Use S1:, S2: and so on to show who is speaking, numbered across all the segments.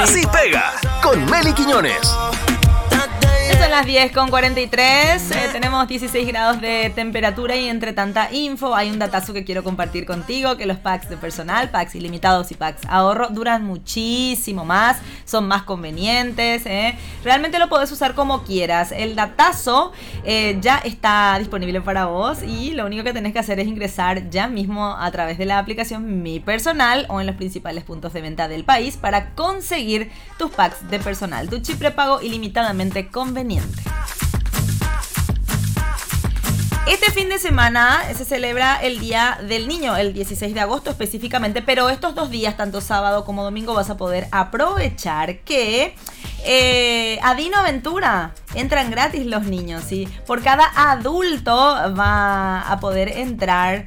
S1: Nací Pega con Meli Quiñones.
S2: Son las 10:43, tenemos 16 grados de temperatura y entre tanta info hay un datazo que quiero compartir contigo, que los packs de personal, packs ilimitados y packs ahorro duran muchísimo más, son más convenientes, realmente lo podés usar como quieras. El datazo ya está disponible para vos y lo único que tenés que hacer es ingresar ya mismo a través de la aplicación Mi Personal o en los principales puntos de venta del país para conseguir tus packs de personal, tu chip prepago ilimitadamente conveniente. Este fin de semana se celebra el Día del Niño, el 16 de agosto específicamente, pero estos 2 días, tanto sábado como domingo, vas a poder aprovechar que a Dino Aventura entran gratis los niños, ¿sí? Por cada adulto van a poder entrar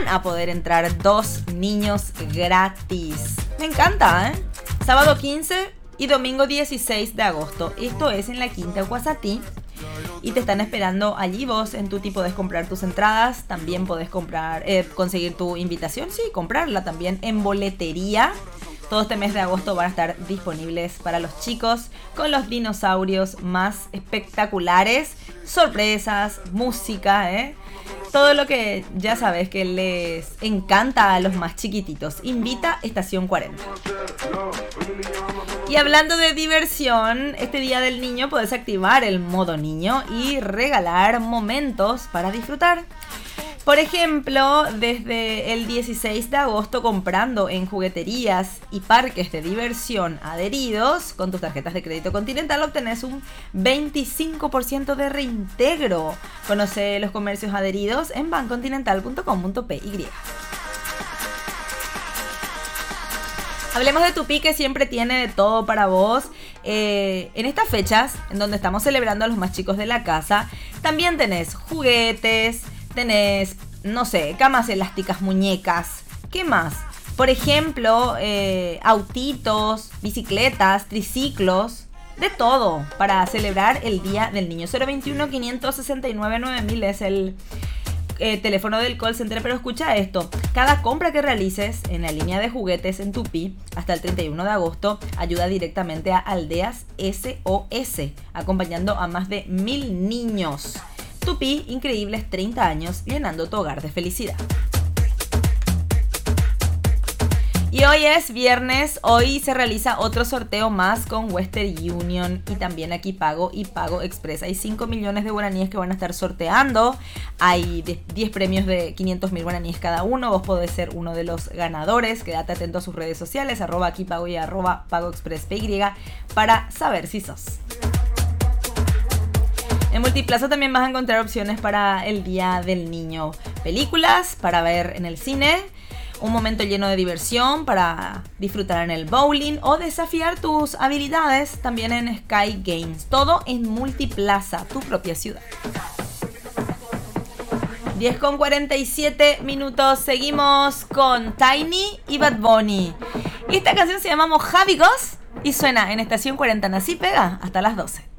S2: 2 niños gratis. Me encanta, ¿eh? Sábado 15 y domingo 16 de agosto. Esto es en la Quinta Guasatí. Y te están esperando allí. Vos en Tuti podés comprar tus entradas. También podés conseguir tu invitación. Sí, comprarla también en boletería. Todo este mes de agosto van a estar disponibles para los chicos con los dinosaurios más espectaculares. Sorpresas, música, todo lo que ya sabes que les encanta a los más chiquititos. Invita Estación 40. Y hablando de diversión, este Día del Niño puedes activar el modo niño y regalar momentos para disfrutar. Por ejemplo, desde el 16 de agosto comprando en jugueterías y parques de diversión adheridos con tus tarjetas de crédito Continental obtenés un 25% de reintegro. Conoce los comercios adheridos en bancontinental.com.py. Hablemos de Tupi, que siempre tiene de todo para vos. En estas fechas, en donde estamos celebrando a los más chicos de la casa, también tenés juguetes, tenés, no sé, camas elásticas, muñecas. ¿Qué más? Por ejemplo, autitos, bicicletas, triciclos, de todo para celebrar el Día del Niño. 021-569-9000 es el teléfono del call center, pero escucha esto: cada compra que realices en la línea de juguetes en Tupi hasta el 31 de agosto ayuda directamente a Aldeas SOS, acompañando a más de 1000 niños. Tupi, increíbles 30 años llenando tu hogar de felicidad. Y hoy es viernes, hoy se realiza otro sorteo más con Western Union y también aquí Pago y Pago Express. Hay 5 millones de guaraníes que van a estar sorteando. Hay 10 premios de 500.000 guaraníes cada uno. Vos podés ser uno de los ganadores. Quédate atento a sus redes sociales, @aquí Pago y @PagoExpressPY, para saber si sos. En Multiplaza también vas a encontrar opciones para el Día del Niño. Películas para ver en el cine. Un momento lleno de diversión para disfrutar en el bowling o desafiar tus habilidades también en Sky Games. Todo en Multiplaza, tu propia ciudad. 10:47. Seguimos con Tiny y Bad Bunny. Esta canción se llama Mojave Ghost y suena en Estación 40. Nací Pega hasta las 12.